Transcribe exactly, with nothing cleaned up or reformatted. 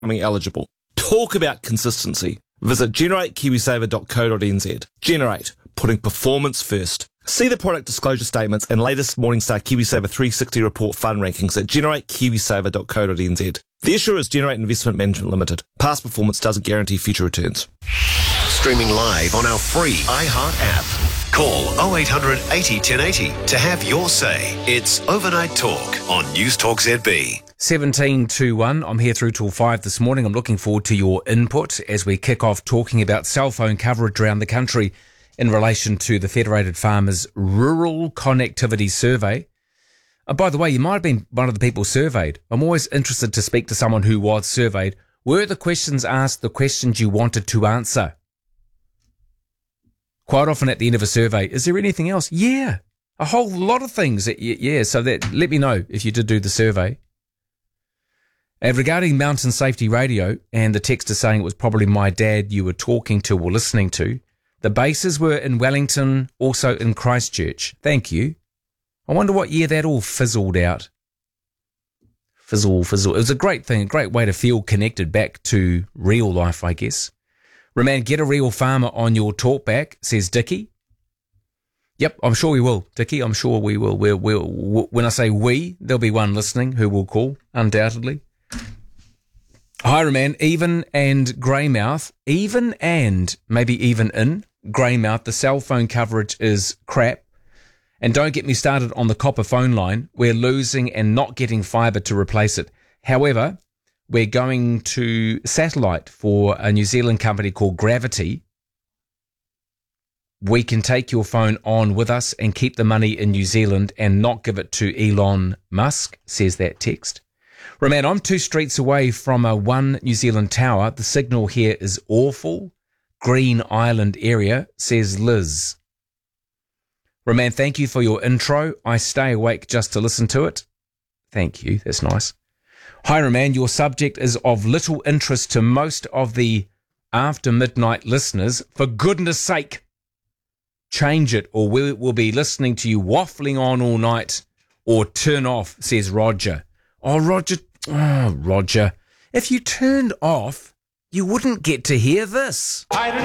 eligible. Talk about consistency. Visit generate kiwisaver dot co dot n z. Generate, putting performance first. See the product disclosure statements and latest Morningstar KiwiSaver three sixty report fund rankings at generate kiwisaver dot co dot n z. The issuer is Generate Investment Management Limited. Past performance doesn't guarantee future returns. Streaming live on our free iHeart app. Call oh eight hundred eighty ten eighty to have your say. It's Overnight Talk on News Talk Z B. seventeen to one. I'm here through till five this morning. I'm looking forward to your input as we kick off talking about cell phone coverage around the country in relation to the Federated Farmers Rural Connectivity Survey. And by the way, you might have been one of the people surveyed. I'm always interested to speak to someone who was surveyed. Were the questions asked the questions you wanted to answer? Quite often at the end of a survey, is there anything else? Yeah, a whole lot of things. That, yeah, so that let me know if you did do the survey. And regarding Mountain Safety Radio, and the text is saying it was probably my dad you were talking to or listening to, the bases were in Wellington, also in Christchurch. Thank you. I wonder what year that all fizzled out. Fizzle, fizzle. It was a great thing, a great way to feel connected back to real life, I guess. Roman, get a real farmer on your talkback, says Dickie. Yep, I'm sure we will, Dickie. I'm sure we will. We'll, we'll. When I say we, there'll be one listening who will call, undoubtedly. Hi, Roman. Even and Greymouth, even and maybe even in Greymouth, the cell phone coverage is crap. And don't get me started on the copper phone line. We're losing and not getting fibre to replace it. However, we're going to satellite for a New Zealand company called Gravity. We can take your phone on with us and keep the money in New Zealand and not give it to Elon Musk, says that text. Roman, I'm two streets away from a One New Zealand tower. The signal here is awful. Green Island area, says Liz. Roman, thank you for your intro. I stay awake just to listen to it. Thank you. That's nice. Hi, Roman. Your subject is of little interest to most of the after midnight listeners. For goodness sake, change it or we will be listening to you waffling on all night, or turn off, says Roger. Oh, Roger. Oh, Roger. If you turned off, you wouldn't get to hear this.